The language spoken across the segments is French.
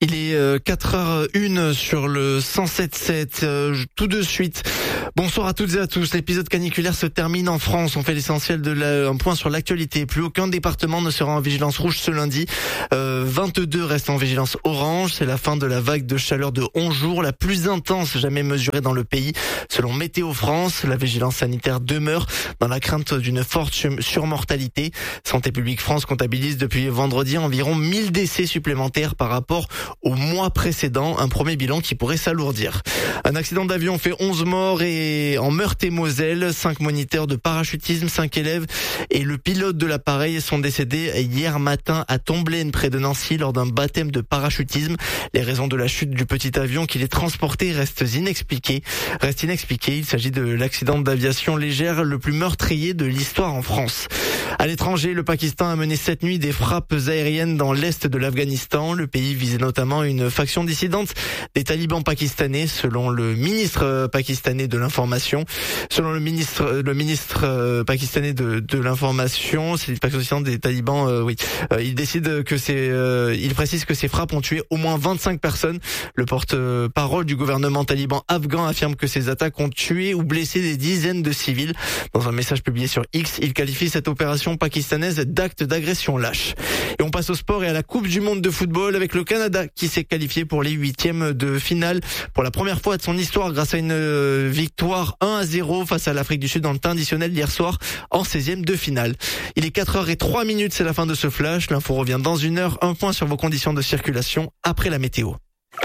Il est 4h01 sur le 107.7, tout de suite. Bonsoir à toutes et à tous. L'épisode caniculaire se termine en France. On fait l'essentiel un point sur l'actualité. Plus aucun département ne sera en vigilance rouge ce lundi. 22 restent en vigilance orange. C'est la fin de la vague de chaleur de 11 jours, la plus intense jamais mesurée dans le pays. Selon Météo France, la vigilance sanitaire demeure dans la crainte d'une forte surmortalité. Santé publique France comptabilise depuis vendredi environ 1000 décès supplémentaires par rapport au mois précédent, un premier bilan qui pourrait s'alourdir. Un accident d'avion fait 11 morts et en Meurthe-et-Moselle, 5 moniteurs de parachutisme, 5 élèves et le pilote de l'appareil sont décédés hier matin à Tomblaine près de Nancy lors d'un baptême de parachutisme. Les raisons de la chute du petit avion qui les transportait restent inexpliquées. Il s'agit de l'accident d'aviation légère le plus meurtrier de l'histoire en France. À l'étranger, le Pakistan a mené cette nuit des frappes aériennes dans l'est de l'Afghanistan. Le pays visait notamment une faction dissidente des talibans pakistanais, selon le ministre pakistanais de l'information. Selon le ministre pakistanais de l'information, c'est une faction dissidente des talibans. Il précise que ces frappes ont tué au moins 25 personnes. Le porte-parole du gouvernement taliban afghan affirme que ces attaques ont tué ou blessé des dizaines de civils. Dans un message publié sur X, il qualifie cette opération pakistanaise d'acte d'agression lâche. Et on passe au sport et à la Coupe du monde de football avec le Canada qui s'est qualifié pour les 8e de finale pour la première fois de son histoire grâce à une victoire 1-0 face à l'Afrique du Sud dans le temps additionnel hier soir en 16e de finale. Il est 4h03, c'est la fin de ce flash. L'info revient dans une heure. Un point sur vos conditions de circulation après la météo.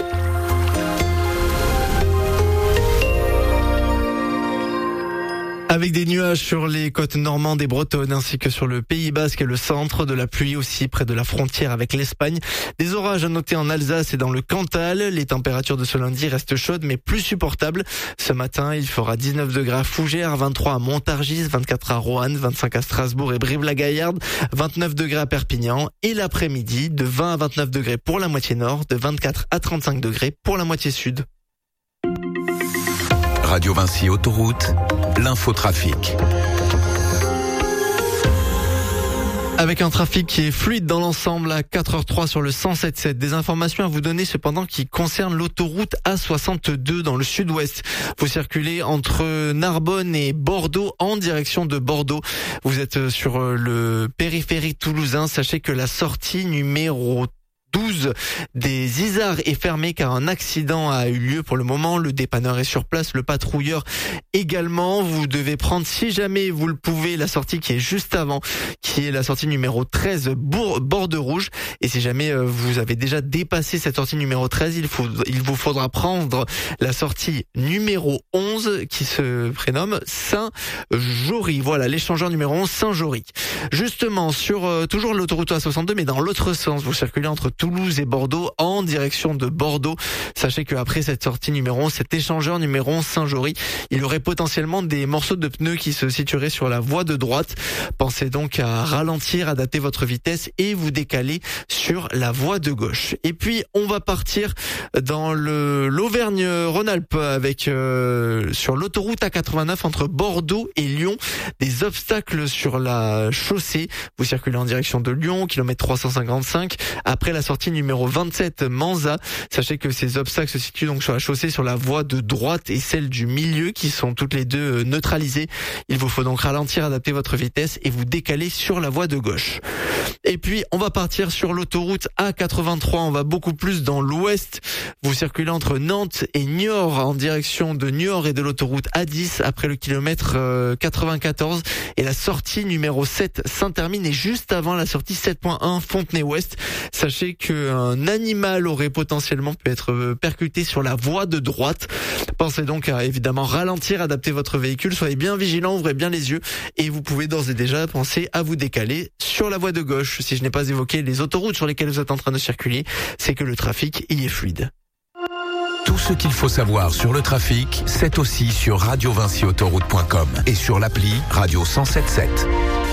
Avec des nuages sur les côtes normandes et bretonnes ainsi que sur le Pays Basque et le centre, de la pluie aussi près de la frontière avec l'Espagne. Des orages à noter en Alsace et dans le Cantal. Les températures de ce lundi restent chaudes mais plus supportables. Ce matin, il fera 19 degrés à Fougères, 23 à Montargis, 24 à Roanne, 25 à Strasbourg et Brive-la-Gaillarde, 29 degrés à Perpignan et l'après-midi de 20 à 29 degrés pour la moitié nord, de 24 à 35 degrés pour la moitié sud. Radio Vinci Autoroute, l'infotrafic. Avec un trafic qui est fluide dans l'ensemble à 4h03 sur le 107.7. Des informations à vous donner cependant qui concernent l'autoroute A62 dans le sud-ouest. Vous circulez entre Narbonne et Bordeaux en direction de Bordeaux. Vous êtes sur le périphérique toulousain. Sachez que la sortie numéro 12 des Isards est fermé car un accident a eu lieu pour le moment. Le dépanneur est sur place, le patrouilleur également. Vous devez prendre, si jamais vous le pouvez, la sortie qui est juste avant, qui est la sortie numéro 13 Bordeaux Rouge. Et si jamais vous avez déjà dépassé cette sortie numéro 13, il vous faudra prendre la sortie numéro 11 qui se prénomme Saint-Jory. Voilà, l'échangeur numéro 11 Saint-Jory. Justement, sur toujours l'autoroute A62 mais dans l'autre sens, vous circulez entre Toulouse et Bordeaux en direction de Bordeaux. Sachez qu'après cette sortie numéro 11, cet échangeur numéro 11 Saint-Jory, il y aurait potentiellement des morceaux de pneus qui se situeraient sur la voie de droite. Pensez donc à ralentir, adapter votre vitesse et vous décaler sur la voie de gauche. Et puis on va partir dans l'Auvergne-Rhône-Alpes avec sur l'autoroute A89 entre Bordeaux et Lyon, des obstacles sur la chaussée. Vous circulez en direction de Lyon, kilomètre 355. Après la sortie numéro 27 Manza, sachez que ces obstacles se situent donc sur la chaussée, sur la voie de droite et celle du milieu qui sont toutes les deux neutralisées. Il vous faut donc ralentir, adapter votre vitesse et vous décaler sur la voie de gauche. Et puis on va partir sur l'autoroute A83, on va beaucoup plus dans l'ouest. Vous circulez entre Nantes et Niort en direction de Niort et de l'autoroute A10 après le kilomètre 94 et la sortie numéro 7 Saint-Termine est juste avant la sortie 7.1 Fontenay-Ouest. Sachez qu'un animal aurait potentiellement pu être percuté sur la voie de droite. Pensez donc à évidemment ralentir, adapter votre véhicule, soyez bien vigilant, ouvrez bien les yeux et vous pouvez d'ores et déjà penser à vous décaler sur la voie de gauche. Si je n'ai pas évoqué les autoroutes sur lesquelles vous êtes en train de circuler, c'est que le trafic y est fluide. Tout ce qu'il faut savoir sur le trafic, c'est aussi sur radiovinciautoroute.com et sur l'appli Radio 107.7.